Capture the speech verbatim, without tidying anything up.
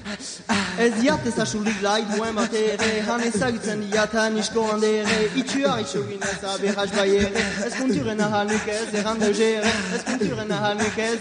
Ez diat ezasulik lait duen bat ere, han ezagutzen diatan isko handere, itxua itxugin ez aberraz bai ere, ez konturen ahalnik ez, erran deuzere, ez konturen ahalnik ez,